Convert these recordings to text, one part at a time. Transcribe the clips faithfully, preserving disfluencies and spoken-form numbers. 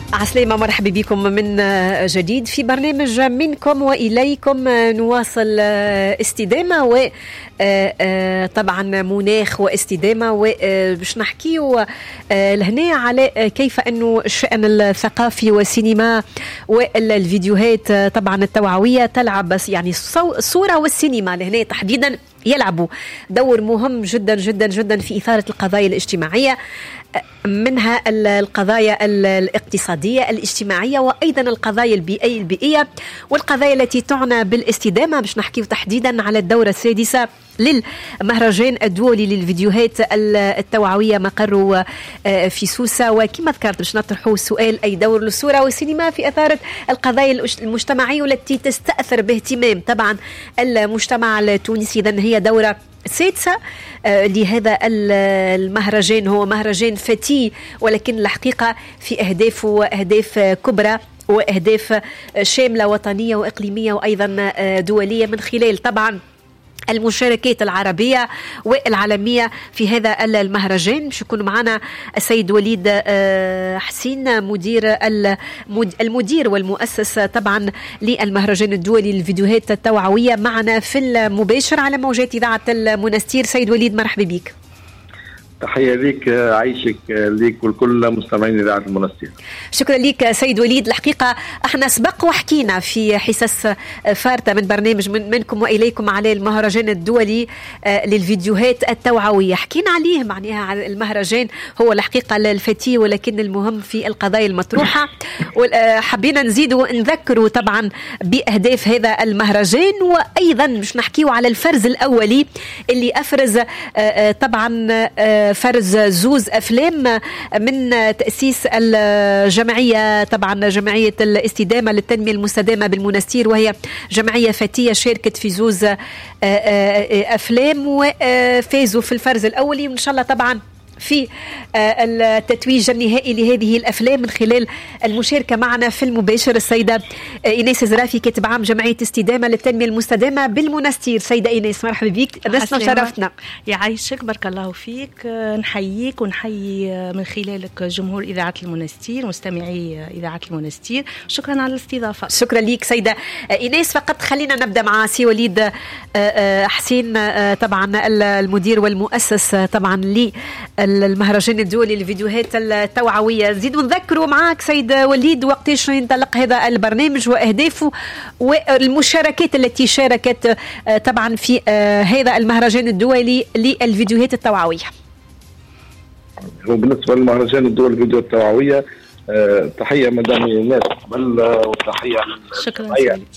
عسلامة، مرحبا بكم من جديد في برنامج منكم وإليكم. نواصل استدامة و طبعا مناخ واستدامة، وباش نحكيو لهنا على كيف أنه الشأن الثقافي والسينما والفيديوهات طبعا التوعوية تلعب بس يعني الصورة والسينما لهنا تحديدا يلعبوا دور مهم جدا جدا جدا في إثارة القضايا الاجتماعية، منها القضايا الاقتصادية الاجتماعية وأيضا القضايا البيئية البيئية والقضايا التي تعنى بالاستدامة. باش نحكي تحديدا على الدورة السادسة للمهرجان الدولي للفيديوهات التوعوية مقره في سوسة، وكما ذكرت باش نطرحوا سؤال أي دور للصورة والسينما في إثارة القضايا المجتمعية والتي تستأثر باهتمام طبعا المجتمع التونسي. إذن هي دورة سادسة لهذا المهرجان، هو مهرجان فتي ولكن الحقيقة في أهدافه أهداف كبرى وأهداف شاملة وطنية وإقليمية وأيضا دولية من خلال طبعا المشاركات العربية والعالمية في هذا المهرجان. باش يكون معنا السيد وليد حسين مدير المدير والمؤسس طبعا للمهرجان الدولي للفيديوهات التوعوية معنا في المباشر على موجات إذاعة المنستير. سيد وليد مرحبا بك. تحية ليك، عايشك ليك والكل مستمعين إذاعة المنستير. شكرا لك سيد وليد. الحقيقة احنا سبق وحكينا في حصص فارتة من برنامج من منكم وإليكم على المهرجان الدولي للفيديوهات التوعوية، حكينا عليه معناها على المهرجان هو الحقيقة الفتي ولكن المهم في القضايا المطروحة، وحبينا نزيد ونذكروا طبعا بأهداف هذا المهرجان، وأيضا مش نحكيوا على الفرز الأولي اللي أفرز طبعا فرز زوز أفلام من تأسيس الجمعية طبعا جمعية الاستدامة للتنمية المستدامة بالمنستير، وهي جمعية فتية شاركت في زوز أفلام وفازوا في الفرز الأولي، وإن شاء الله طبعا في التتويج النهائي لهذه الأفلام من خلال المشاركة معنا في المباشر السيدة إيناس زرافي كاتب عام جمعية استدامة للتنمية المستدامة بالمنستير. سيدة إيناس مرحبا بك، نسنا شرفتنا. يعيشك، بارك الله فيك. نحييك ونحيي من خلالك جمهور إذاعة المنستير مستمعي إذاعة المنستير. شكرا على الاستضافة. شكرا لك سيدة إيناس. فقط خلينا نبدأ مع سي وليد حسين طبعا المدير والمؤسس طبعا لي المهرجان الدولي للفيديوهات التوعوية. زيد نذكروا معك سيد وليد وقتاش ينطلق هذا البرنامج وأهدافه والمشاركات التي شاركت طبعا في هذا المهرجان الدولي للفيديوهات التوعوية. وبالنسبة للمهرجان الدولي للفيديوهات التوعوية تحية مدام الناس قبل وتحية شكرا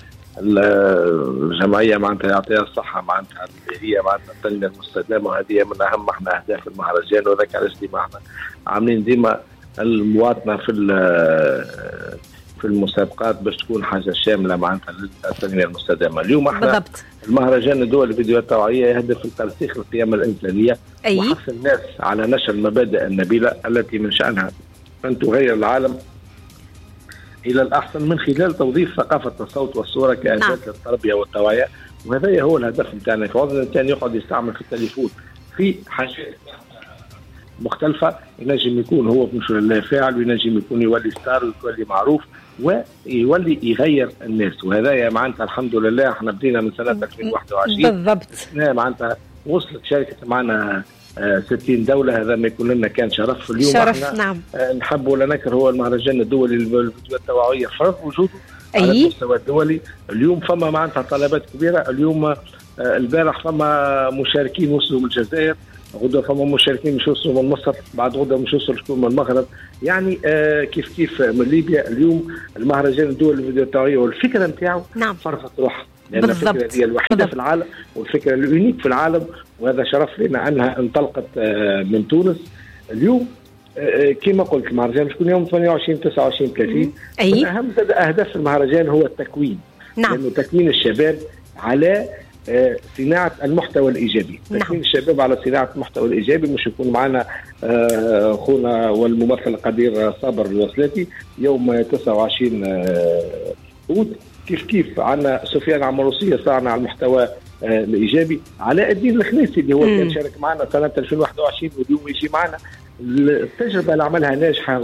الجمعية معناتها يعطيها الصحة، معناتها هي معناتها التنمية المستدامة، وهذه من أهم احنا أهداف المهرجان، وذاك على ما احنا عاملين ديما المواطنة في في المسابقات باش تكون حاجة شاملة معناتها للتنمية المستدامة. اليوم احنا بالضبط. المهرجان الدولي للفيديوهات التوعوية يهدف لترسيخ القيم الإنسانية أي. وحث الناس على نشر المبادئ النبيلة التي من شأنها أن تغير العالم إلى الأحسن من خلال توظيف ثقافة الصوت والصورة كأساس للتربية والتوعية، وهذا هو الهدف نتاعنا. فوضنا الإنسان يقعد يستعمل في التليفون في حاجات مختلفة، ينجم يكون هو مش الله فاعل، وينجم يكون يولي ستار ويولي معروف ويولي يغير الناس، وهذا معناتها الحمد لله احنا بدينا من سنة ألفين وواحد وعشرين بالضبط. معناتها وصلت شركة معنا ستين دولة، هذا ما يكون لنا كان شرف. اليوم شرف نعم. نحب ولا نكره هو المهرجان الدولي للفيديوهات التوعوية فرض وجوده أي. على المستوى الدولي. اليوم فما معناتها طلبات كبيرة. اليوم البارح فما مشاركين وصلوا من الجزائر، غدا فما مشاركين مش وصلوا من مصر، بعد غدا مش وصلوا من المغرب، يعني آه كيف كيف من ليبيا. اليوم المهرجان الدولي للفيديوهات التوعوية والفكرة نتاعو نعم. فرضت روحها، لأن الفكرة هي الوحيدة بالضبط. في العالم والفكرة اليونيك في العالم، وهذا شرف لنا أنها انطلقت من تونس. اليوم كما قلت المهرجان بيكون يوم ثمانية وعشرين تسعة وعشرين ثلاثين. أي. من أهم أهداف المهرجان هو التكوين، نعم. لأنه تكوين الشباب على صناعة المحتوى الإيجابي. نعم. تكوين الشباب على صناعة المحتوى الإيجابي. مش يكون معنا أخونا والممثل القدير صابر الوصلاتي يوم تسعة وعشرين أوت، كيف كيف عنا سفيان عمروسية صانع المحتوى الإيجابي، علاء الدين الخنيسي اللي هو كان شارك معنا سنة ألفين وواحد وعشرين واليوم يجي معنا. التجربة اللي عملها ناجحة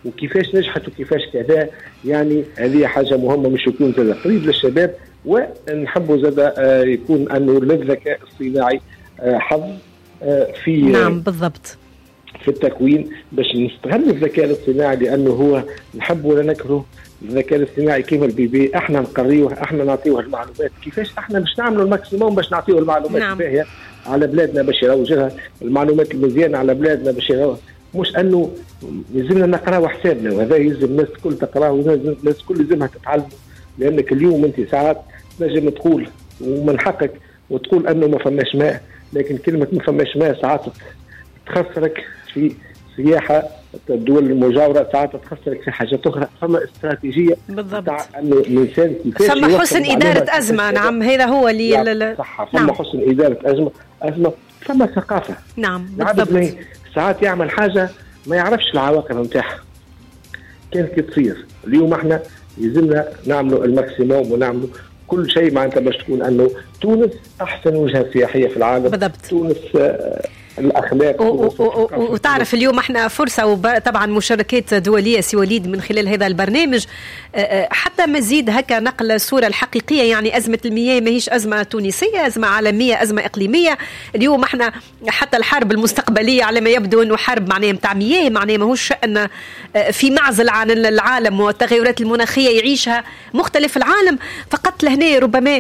وكيفاش نجحت وكيفاش كذا. يعني هذه حاجه مهمه مش يكون زاد قريب للشباب. ونحبوا زاد يكون انه للذكاء الصناعي حظ في نعم بالضبط في التكوين باش نستغل الذكاء الاصطناعي، لانه هو نحب ولا نكره الذكاء الاصطناعي كيما البيبي، احنا نقريوه احنا نعطيوه المعلومات، كيفاش احنا باش نعملوا الماكسيموم باش نعطيوه المعلومات نعم. الباهيه على بلادنا باش يروجها، المعلومات المزيانه على بلادنا باش يروجها. مش انه يلزمنا نقراو حسابنا، وهذا يلزم الناس الكل تقراه ولازم الناس الكل لازمها تتعلم. لانك اليوم انت ساعات تنجم تقول ومن حقك وتقول انه ما فماش ماء، لكن كلمه ما فماش ماء ساعات تخسرك في سياحه الدول المجاوره، ساعات تخسرك في حاجات اخرى. فما استراتيجيه بالضبط تاع انه الانسان كيفاش ثم حسن اداره ازمه. نعم هذا هو اللي صح. فما نعم. حسن اداره ازمه ازمه فما ثقافه. نعم بالضبط. ساعات يعمل حاجه ما يعرفش العواقب نتاعها كانت كي تصير. اليوم احنا يلزمنا نعملوا الماكسيموم ونعملوا كل شيء معناتها باش تكون انه تونس احسن وجهه سياحيه في العالم. بالضبط. تونس آه الاخلاق. وتعرف اليوم احنا فرصه وطبعا مشاركات دوليه سي وليد من خلال هذا البرنامج حتى مزيد هكا نقل الصوره الحقيقيه. يعني ازمه المياه ماهيش ازمه تونسيه، ازمه عالميه، ازمه اقليميه. اليوم احنا حتى الحرب المستقبليه على ما يبدو انه حرب معناها نتاع مياه، معناها ماهوش شأن في معزل عن العالم والتغيرات المناخيه يعيشها مختلف العالم. فقط لهنا ربما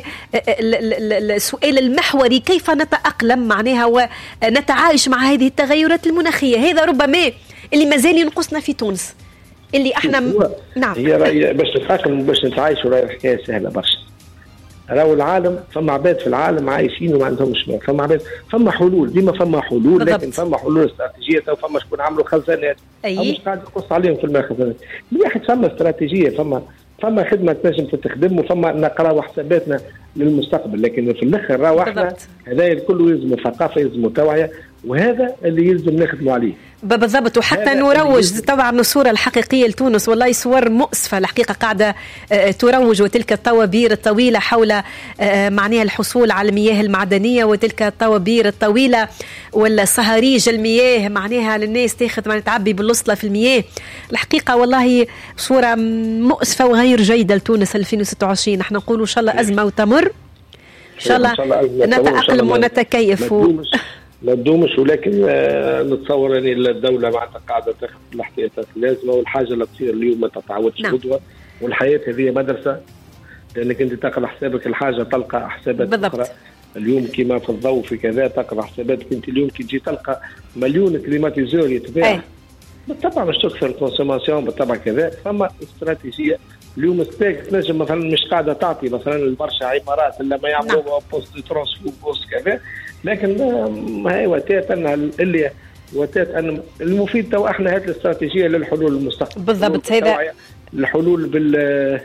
السؤال المحوري كيف نتأقلم معناها ونتعامل عايش مع هذه التغيرات المناخية. هذا ربما اللي مازال ينقصنا في تونس، اللي احنا م... نعم هي رأي باش نتأقلم باش نتعايشوا. راهي الحكاية سهلة برشا. راهو العالم فما عباد في العالم عايشين وما عندهمش ماء، فما عباد فما حلول، ديما فما حلول بالضبط. لكن فما حلول استراتيجية. فما شكون عملوا خزانات أي. مش قاعد يقص عليهم في الماء خزانات. الواحد فما استراتيجية، فما فما خدمة تنجم تخدم، وفما نقراو حساباتنا للمستقبل. لكن في الاخر راهو احنا هذا الكل يلزم ثقافة، يلزم توعية، وهذا اللي يلزم نخدموا عليه بالضبط. وحتى نروج طبعا الصورة الحقيقية لتونس. والله صور مؤسفة الحقيقة قاعدة تروج، وتلك الطوابير الطويلة حول معناها الحصول على المياه المعدنية، وتلك الطوابير الطويلة والصهاريج المياه معناها للناس تاخذ ما تعبي بالوصلة في المياه. الحقيقة والله صورة مؤسفة وغير جيدة لتونس ألفين وستة وعشرين. نحن نقول إن شاء الله أزمة وتمر إن شاء الله نتأقلم ونتكيف لا تدومش. ولكن آه نتصور ان الدوله معناتها قاعده تاخذ الاحتياطات اللازمه، والحاجه اللي تصير اليوم ما تتعودش غدوه. والحياه هذه مدرسه، لانك انت تقرا حسابك الحاجه تلقى حسابات اخرى. اليوم كما في الضوء في كذا تقرا حساباتك انت. اليوم كي تجي تلقى مليون كليماتيزور يتباع بالطبع مش تكثر الكونسوماسيون بالطبع كذا. فما استراتيجيه اليوم ستاك تنجم مثلا مش قاعده تعطي مثلا البرشا عمارات الا ما يعملوا بوست ترانسفو بوست كذا. لكن ما هي وتات ان اللي وتات ان المفيد تو احنا هذه الاستراتيجيه للحلول المستقبل بالضبط. هذا الحلول بال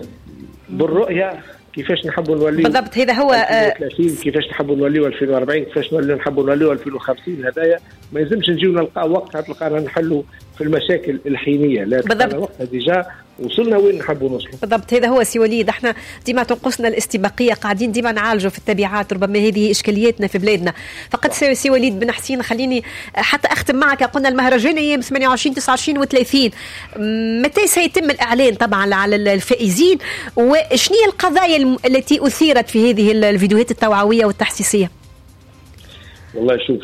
بالرؤيه كيفاش نحبوا نوليو بالضبط. هذا هو ثلاثين كيفاش نحبوا نوليو ألفين وأربعين كيفاش نحبوا نوليو ألفين وخمسين. هدايا ما يلزمش نجيو نلقى وقت تلقانا نحلوا في المشاكل الحينيه. لا بالضبط. وقتها ديجا وصلنا وين نحبوا نوصلوا بالضبط. هذا هو سي وليد. احنا ديما تنقصنا الاستباقيه، قاعدين ديما نعالجوا في التبعات. ربما هذه اشكالياتنا في بلادنا. فقد سي وليد بن حسين خليني حتى اختم معك. قلنا المهرجان ايام ثمانية وعشرين تسعة وعشرين وثلاثين، متى سيتم الاعلان طبعا على الفائزين؟ وشنو هي القضايا التي اثيرت في هذه الفيديوهات التوعويه والتحسيسيه؟ والله شوف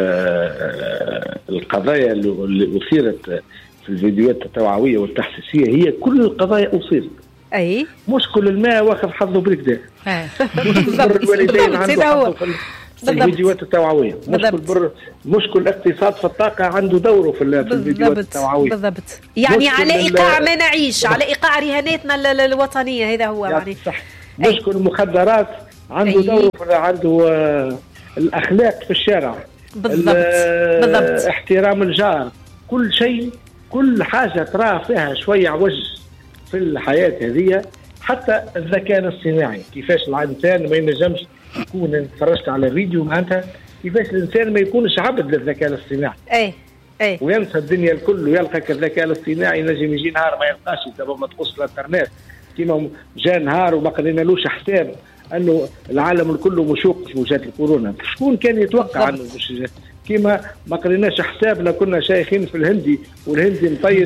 آه القضايا اللي اثيرت في الفيديوهات التوعويه والتحسيسيه هي كل القضايا اصيبت. اي مش كل الماء واخذ حظه بالكدا. مش كل بر الوالدين عنده حظه في الفيديوهات التوعويه. مش كل بر مش كل اقتصاد في الطاقه عنده دوره في الفيديوهات التوعويه. بالضبط. يعني على ايقاع ما نعيش، على ايقاع رهاناتنا الوطنيه. هذا هو يعني صح. مش كل المخدرات عنده دوره في عنده آه الاخلاق في الشارع. بالضبط. بالضبط. احترام الجار. كل شيء كل حاجة ترى فيها شوية عوج في الحياة هذه. حتى الذكاء الاصطناعي كيفاش الإنسان ما ينجمش يكون تفرجت على فيديو معناتها كيفاش الإنسان ما يكونش عبد للذكاء الاصطناعي. اي اي وينسى الدنيا الكل ويلقى الذكاء الاصطناعي نجم يجي نهار ما يلقاش تبغى ما تقص الانترنت كيما جاء نهار وما قرينالوش حساب انه العالم الكل مشوق في وجات الكورونا. شكون كان يتوقع انه مش كيما ما قريناش حسابنا كنا شايخين في الهندي والهندي مطيش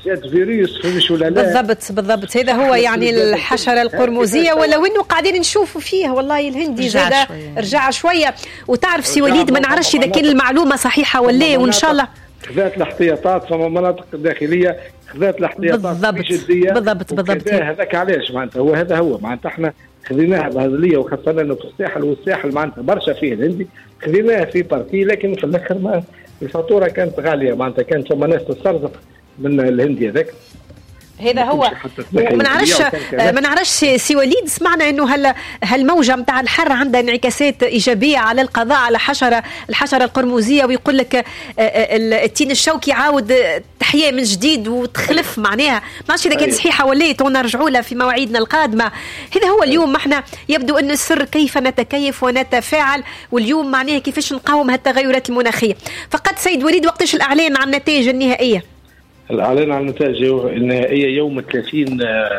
جات فيروس فمش ولا لا. بالضبط بالضبط هذا هو يعني الحشره القرمزيه، ولو انه قاعدين نشوفوا فيها والله الهندي زاد رجع شويه. وتعرف سي وليد ما نعرفش اذا كان المعلومه صحيحه ولا، وان شاء الله خذات الاحتياطات فما مناطق داخليه خذات الاحتياطات بجديه. بالضبط بالضبط هذاك علاش معناتها هو هذا هو معناتها احنا خذيناها بهذليه، وخاصه انه في الساحل والساحل معناتها برشا فيه الهندي، خذيناها في بارتي، لكن في الاخر ما الفاتوره كانت غاليه معناتها كانت ثم ناس تسترزق من الهندي هذاك. هذا هو ما نعرفش ما نعرفش سي وليد، سمعنا انه هل هالموجه نتاع الحر عندها انعكاسات ايجابيه على القضاء على حشره الحشره القرمزيه، ويقول لك التين الشوكي عاود تحيا من جديد وتخلف معناها. ما نعرفش اذا كانت صحيحه ولا تو نرجعوا لها في مواعيدنا القادمه. هذا هو اليوم ما احنا يبدو ان السر كيف نتكيف ونتفاعل، واليوم معناها كيفاش نقاوم هالتغيرات المناخيه. فقط سيد وليد وقتاش الاعلان عن النتائج النهائيه؟ الإعلان عن النتائج النهائية يوم ثلاثين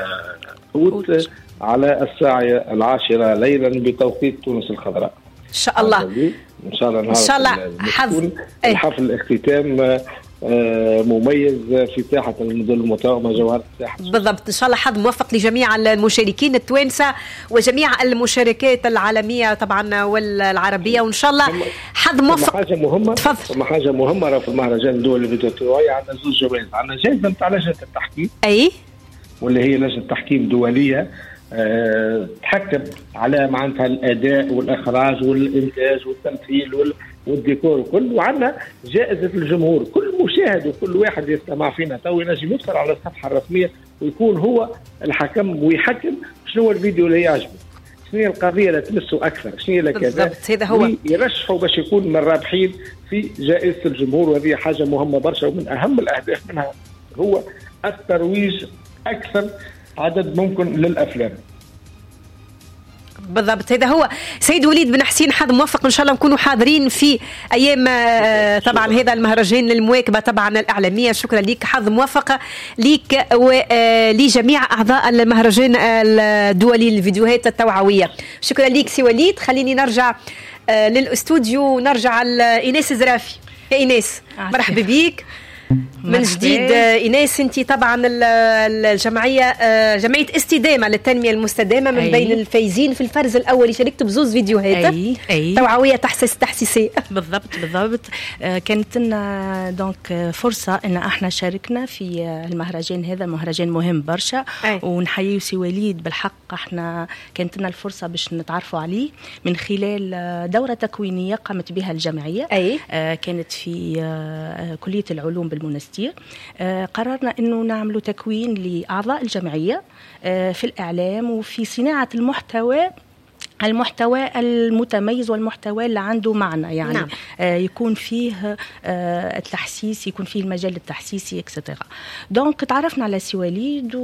أوت على الساعة العاشرة ليلا بتوقيت تونس الخضراء. إن شاء الله. إن شاء الله. إن شاء الله حظ الحفل اختتام مميز في ساحة المدن المتوامة جوهرة الساحة. بالضبط. إن شاء الله حظ موفق لجميع المشاركين التوانسة وجميع المشاركات العالمية طبعا والعربية، وإن شاء الله حظ موفق. حاجة مهمة تفضل. حاجة مهمة في المهرجان الدولي الفيديو عندنا زوج جوائز. عندنا جائزة نتاع لجنة التحكيم، أي واللي هي لجنة تحكيم دولية أه تحكم على معناتها الأداء والإخراج والإنتاج والتمثيل والديكور وكل. وعندنا جائزة الجمهور، كل مشاهد وكل واحد يستمع فينا تو ينجم يدخل على الصفحة الرسمية ويكون هو الحكم ويحكم شنو هو الفيديو اللي يعجبه، شنو هي القضية اللي تمسه أكثر، شنو هي كذا، هذا هو يرشحوا باش يكون من الرابحين في جائزة الجمهور. وهذه حاجة مهمة برشا، ومن أهم الأهداف منها هو الترويج أكثر عدد ممكن للأفلام. بالضبط. هذا هو سيد وليد بن حسين، حظ موفق ان شاء الله نكونوا حاضرين في ايام طبعا هذا المهرجان المواكبه طبعا الاعلاميه. شكرا لك، حظ موفق ليك ولجميع اعضاء المهرجان الدولي للفيديوهات التوعويه. شكرا لك سي وليد. خليني نرجع للاستوديو ونرجع لإيناس زرافي. يا إيناس مرحبا بيك من جديد. إيناس انت طبعا الجمعيه جمعيه استدامه للتنميه المستدامه من أي. بين الفايزين في الفرز الاول شاركت بزوز فيديوهات أي. أي. توعويه تحسيس تحسيسيه. بالضبط بالضبط. كانت لنا دونك فرصه ان احنا شاركنا في المهرجان هذا، مهرجان مهم برشا. أي. ونحيي سي وليد بالحق، احنا كانت لنا الفرصه باش نتعرفوا عليه من خلال دوره تكوينيه قامت بها الجمعيه. أي. كانت في كليه العلوم بالمنستير. آه قررنا أنه نعمل تكوين لأعضاء الجمعية آه في الإعلام وفي صناعة المحتوى المحتوى المتميز والمحتوى اللي عنده معنى، يعني نعم. آه يكون فيه آه التحسيس، يكون فيه المجال التحسيسي اكسترا. دونك تعرفنا على سي وليد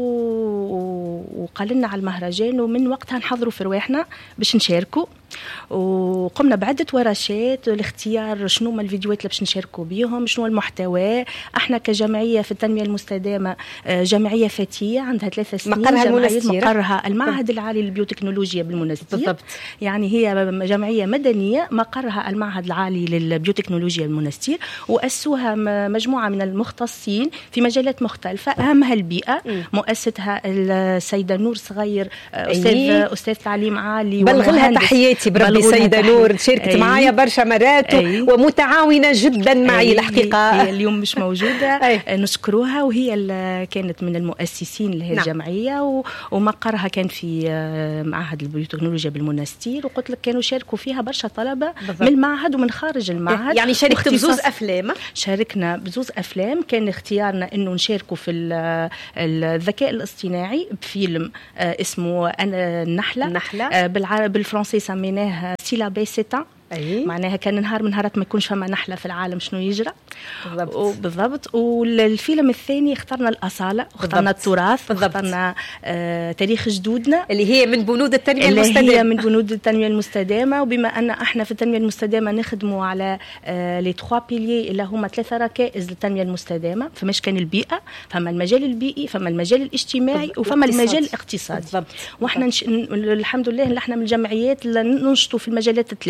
وقال لنا على المهرجان، ومن وقتها نحضروا في رواحنا باش نشاركوا، وقمنا بعدة ورشات لاختيار شنو ما الفيديوهات اللي باش نشاركوا بيهم، شنو المحتوى. احنا كجمعية في التنمية المستدامة جمعية فتية عندها ثلاثة سنين، مقرها المنستير، مقرها المعهد العالي للبيوتكنولوجيا بالمنستير. بالضبط. يعني هي جمعية مدنية مقرها المعهد العالي للبيوتكنولوجيا بالمنستير، وأسوها مجموعة من المختصين في مجالات مختلفة أهمها البيئة. م. مؤسستها السيدة نور صغير، أستاذ أيه. أستاذ تعليم عالي، بلغ لها تحياتي بربي سيدة نور، شاركت أيه. معايا برشا مرات أيه. ومتعاونة جدا معي أيه. الحقيقة هي اليوم مش موجودة. أيه. نشكروها، وهي اللي كانت من المؤسسين لهذه نعم. الجمعية، ومقرها كان في معهد البيوتكنولوجيا بالمنستير. وقلت لك كانوا شاركوا فيها برشا طلبة بالضبط. من المعهد ومن خارج المعهد. يعني شاركت بزوز أفلام؟ شاركنا بزوز أفلام. كان اختيارنا إنه نشاركوا في الذكاء الاصطناعي بفيلم اسمه أنا النحلة, النحلة. بالفرنسي سميناه سيلابي سيتا. أيه. معناها كان نهار من نهارات ما يكونش فما نحلة في العالم شنو يجرى بالضبط. بالضبط. والفيلم الثاني اخترنا الأصالة، واخترنا التراث، واخترنا آه تاريخ جدودنا اللي هي من بنود التنمية اللي المستدامة. هي من بنود التنمية المستدامة. وبما أن احنا في التنمية المستدامة نخدموا على آه لي تخوا بيليي اللي هما ثلاثة ركائز للتنمية المستدامة. فماش كان البيئة، فما المجال البيئي، فما المجال الاجتماعي، بالضبط. وفما المجال الاقتصادي. واحنا نش... الحمد لله اللي احنا من الجمعيات اللي ننشطوا في المجالات الثلاثة.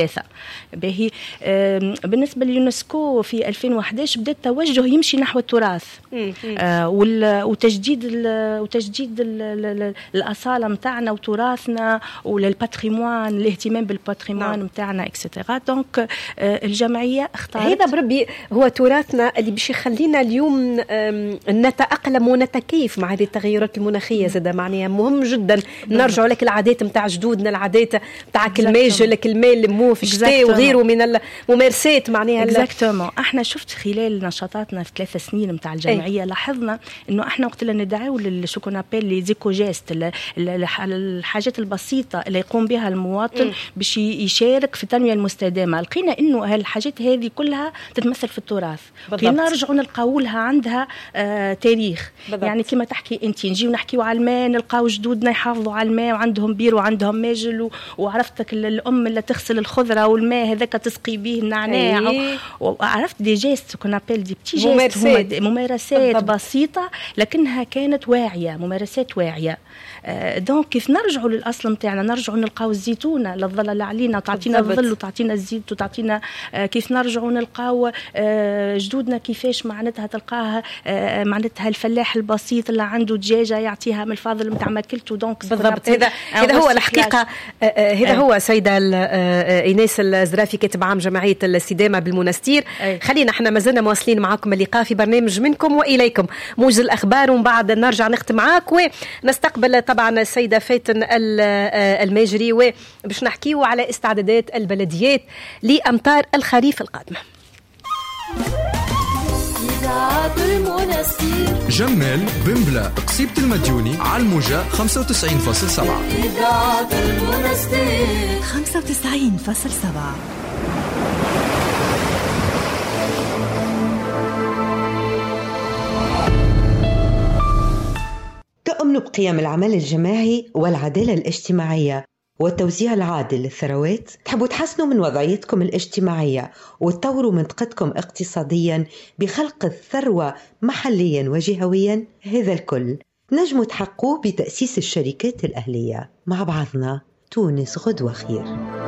باهي بالنسبة لليونسكو في ألفين وأحد عشر بدأ التوجه يمشي نحو التراث آه وتجديد ال وتجديد ال الأصالة متاعنا وتراثنا وللباتريموان، الاهتمام بالباتريموان متاعنا اكسترا. دونك آه الجمعية اختارت هذا بربي هو تراثنا اللي باش يخلينا اليوم نتأقلم ونتكيف مع هذه التغيرات المناخية. زاد معناها مهم جدا نرجع لك العادات متاع جدودنا، العادات متاع كلماج لك الماء اللي مو في الشتاء وغيره من الممارسات معناها. اكزاكتومون. احنا شفت خلال نشاطاتنا في ثلاث سنين متاع الجمعية لاحظنا انه احنا وقت اللي ندعوا للشوكونابيل لي زيكو جيست، الحاجات البسيطة اللي يقوم بها المواطن باش يشارك في التنمية المستدامة، لقينا انه هالحاجات هذه كلها تتمثل في التراث. كنا نرجعوا نلقاو لها عندها آه تاريخ بالضبط. يعني كما تحكي انت نجيو نحكيو على الماء نلقاو جدودنا يحافظوا على الماء وعندهم بير وعندهم ماجل، وعرفتك الام اللي تغسل الخضره والماء هذاك تسقي به النعناع أيه. وعرفت دي جيست كونابيل دي بتي جيست ممارسات, ممارسات بسيطه لكنها كانت واعيه، ممارسات واعيه. آه دونك كيف نرجعوا للاصل نتاعنا، نرجعوا نلقاو الزيتونه للظل اللي علينا تعطينا الظل وتعطينا الزيت وتعطينا آه كيف نرجعوا نلقاو آه جدودنا كيفاش معناتها تلقاها آه معناتها الفلاح البسيط اللي عنده دجاجه يعطيها من الفاضل نتاع ماكلته. دونك بالضبط هذا هذا هو الحقيقه آه هذا آه هو سيده آه ايناس الزرافي كاتب عام جمعيه الاستدامه بالمنستير. آه خلينا احنا مازلنا مواصلين معكم اللقاء في برنامج منكم واليكم موجز الاخبار، ومن بعد نرجع نختم معاك ونستقبل طبعا السيده فاتن الماجري وباش نحكيو على استعدادات البلديات لامطار الخريف القادمه. جمال بنبلة قصيبة المديوني على الموجة خمسة وتسعين فاصلة سبعة خمسة وتسعين فاصلة سبعة. تؤمن بقيم العمل الجماعي والعدالة الاجتماعية والتوزيع العادل للثروات. تحبوا تحسنوا من وضعيتكم الاجتماعية وتطوروا منطقتكم اقتصاديا بخلق الثروة محليا وجهويا. هذا الكل نجموا تحققوه بتأسيس الشركات الأهلية. مع بعضنا تونس غدوة خير.